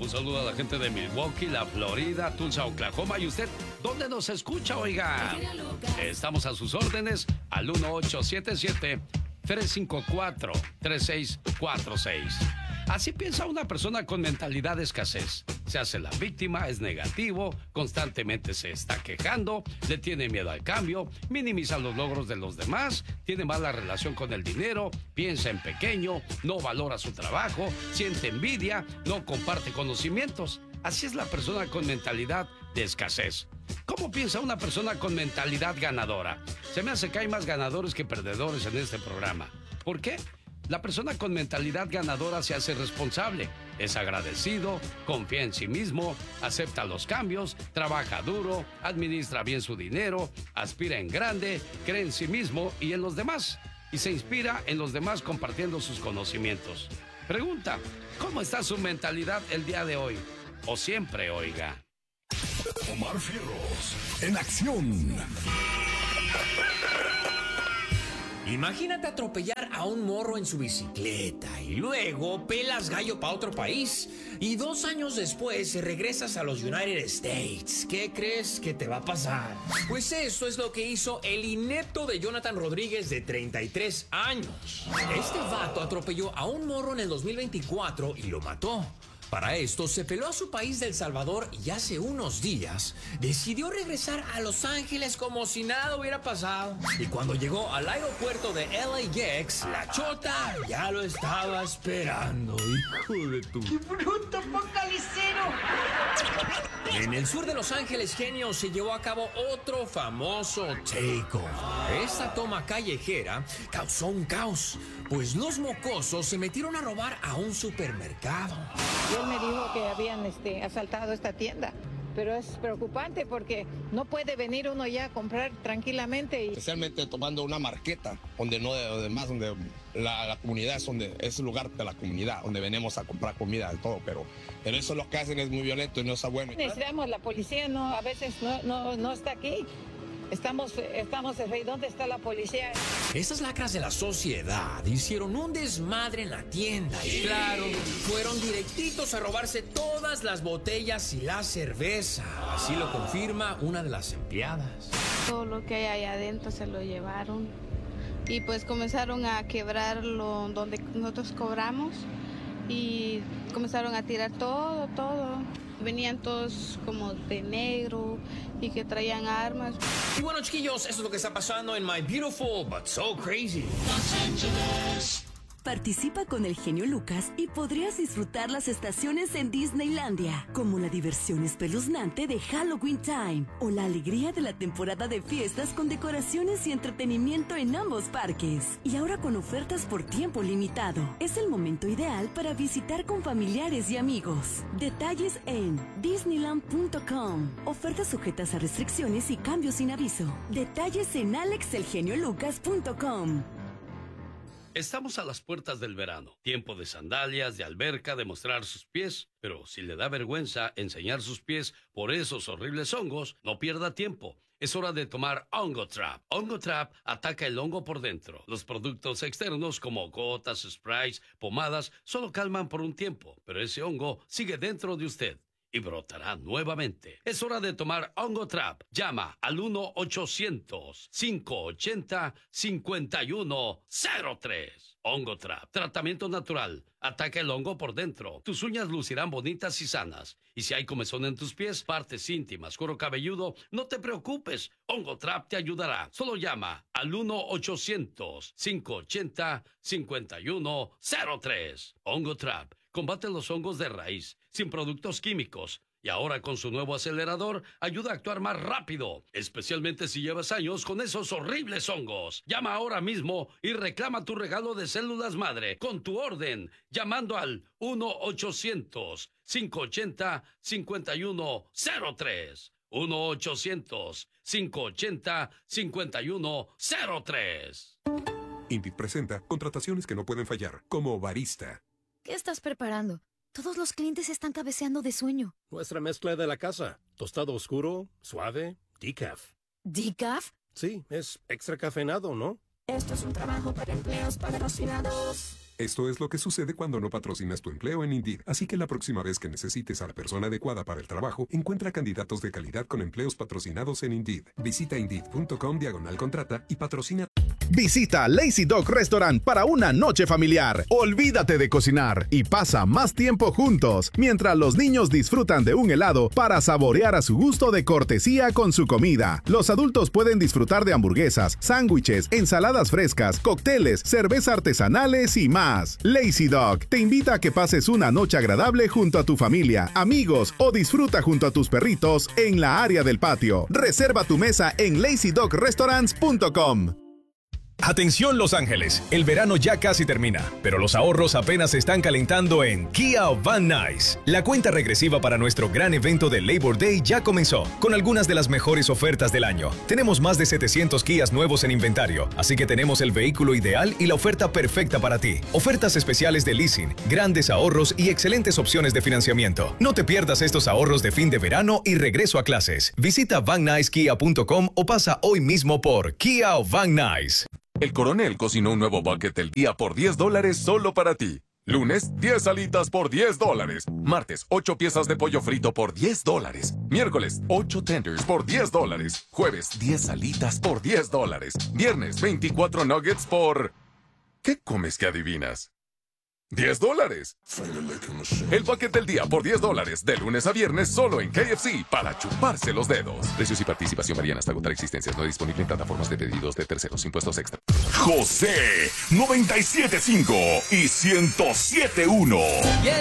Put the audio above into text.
Un saludo a la gente de Milwaukee, la Florida, Tulsa, Oklahoma. ¿Y usted dónde nos escucha, oiga? Estamos a sus órdenes al 1877-354-3646. Así piensa una persona con mentalidad de escasez. Se hace la víctima, es negativo, constantemente se está quejando, le tiene miedo al cambio, minimiza los logros de los demás, tiene mala relación con el dinero, piensa en pequeño, no valora su trabajo, siente envidia, no comparte conocimientos. Así es la persona con mentalidad de escasez. ¿Cómo piensa una persona con mentalidad ganadora? Se me hace que hay más ganadores que perdedores en este programa. ¿Por qué? La persona con mentalidad ganadora se hace responsable, es agradecido, confía en sí mismo, acepta los cambios, trabaja duro, administra bien su dinero, aspira en grande, cree en sí mismo y en los demás, y se inspira en los demás compartiendo sus conocimientos. Pregunta, ¿cómo está su mentalidad el día de hoy? O siempre, oiga. Omar Fierros, en acción. Imagínate atropellar a un morro en su bicicleta y luego pelas gallo para otro país y 2 años después regresas a los United States. ¿Qué crees que te va a pasar? Pues eso es lo que hizo el inepto de Jonathan Rodríguez de 33 años. Este vato atropelló a un morro en el 2024 y lo mató. Para esto se peló a su país de El Salvador y hace unos días decidió regresar a Los Ángeles como si nada hubiera pasado. Y cuando llegó al aeropuerto de LAX, la chota ya lo estaba esperando. Hijo de tu... ¡Qué bruto, focalicero! En el sur de Los Ángeles, genio, se llevó a cabo otro famoso takeover. Esta toma callejera causó un caos, pues los mocosos se metieron a robar a un supermercado. Y él me dijo que habían asaltado esta tienda. Pero es preocupante porque no puede venir uno ya a comprar tranquilamente. Especialmente tomando una marqueta, donde la comunidad es el lugar de la comunidad, donde venimos a comprar comida y todo, pero eso lo que hacen es muy violento y no está bueno. Necesitamos la policía, a veces no está aquí. Estamos ¿dónde está la policía? Esas lacras de la sociedad hicieron un desmadre en la tienda y claro, fueron directitos a robarse todas las botellas y la cerveza. Así lo confirma una de las empleadas. Todo lo que hay ahí adentro se lo llevaron y pues comenzaron a quebrarlo donde nosotros cobramos y comenzaron a tirar todo. Venían todos como de negro y que traían armas. Y bueno, chiquillos, eso es lo que está pasando en My Beautiful But So Crazy Los Angeles. Participa con el genio Lucas y podrías disfrutar las estaciones en Disneylandia, como la diversión espeluznante de Halloween Time o la alegría de la temporada de fiestas con decoraciones y entretenimiento en ambos parques. Y ahora con ofertas por tiempo limitado. Es el momento ideal para visitar con familiares y amigos. Detalles en Disneyland.com. Ofertas sujetas a restricciones y cambios sin aviso. Detalles en alexelgeniolucas.com. Estamos a las puertas del verano, tiempo de sandalias, de alberca, de mostrar sus pies, pero si le da vergüenza enseñar sus pies por esos horribles hongos, no pierda tiempo. Es hora de tomar Ongotrap. Ongotrap ataca el hongo por dentro. Los productos externos como gotas, sprays, pomadas, solo calman por un tiempo, pero ese hongo sigue dentro de usted y brotará nuevamente. Es hora de tomar Ongotrap. Llama al 1-800-580-5103. Ongotrap, tratamiento natural. Ataca el hongo por dentro. Tus uñas lucirán bonitas y sanas. Y si hay comezón en tus pies, partes íntimas, cuero cabelludo, no te preocupes. Ongotrap te ayudará. Solo llama al 1-800-580-5103. Ongotrap combate los hongos de raíz, sin productos químicos. Y ahora con su nuevo acelerador, ayuda a actuar más rápido, especialmente si llevas años con esos horribles hongos. Llama ahora mismo y reclama tu regalo de células madre con tu orden, llamando al 1-800-580-5103. 1-800-580-5103. Indeed presenta contrataciones que no pueden fallar, como barista. ¿Qué estás preparando? Todos los clientes están cabeceando de sueño. Nuestra mezcla de la casa. Tostado oscuro, suave, decaf. ¿Decaf? Sí, es extra cafeinado, ¿no? Esto es un trabajo para empleos patrocinados. Esto es lo que sucede cuando no patrocinas tu empleo en Indeed. Así que la próxima vez que necesites a la persona adecuada para el trabajo, encuentra candidatos de calidad con empleos patrocinados en Indeed. Visita Indeed.com/contrata y patrocina. Visita Lazy Dog Restaurant para una noche familiar. Olvídate de cocinar y pasa más tiempo juntos, mientras los niños disfrutan de un helado para saborear a su gusto de cortesía con su comida. Los adultos pueden disfrutar de hamburguesas, sándwiches, ensaladas frescas, cócteles, cerveza artesanales y más. Lazy Dog te invita a que pases una noche agradable junto a tu familia, amigos o disfruta junto a tus perritos en la área del patio. Reserva tu mesa en lazydogrestaurants.com. Atención Los Ángeles, el verano ya casi termina, pero los ahorros apenas se están calentando en Kia Van Nuys. La cuenta regresiva para nuestro gran evento de Labor Day ya comenzó, con algunas de las mejores ofertas del año. Tenemos más de 700 Kias nuevos en inventario, así que tenemos el vehículo ideal y la oferta perfecta para ti. Ofertas especiales de leasing, grandes ahorros y excelentes opciones de financiamiento. No te pierdas estos ahorros de fin de verano y regreso a clases. Visita VanNuysKia.com o pasa hoy mismo por Kia Van Nuys. El Coronel cocinó un nuevo bucket del día por $10 solo para ti. Lunes, 10 alitas por $10. Martes, 8 piezas de pollo frito por $10. Miércoles, 8 tenders por $10. Jueves, 10 alitas por $10. Viernes, 24 nuggets por... ¿Qué comes que adivinas? $10. El bucket del día por $10, de lunes a viernes solo en KFC, para chuparse los dedos. Precios y participación varían hasta agotar existencias. No disponible en plataformas de pedidos de terceros. Impuestos extra. José 97.5 y 107.1. Y el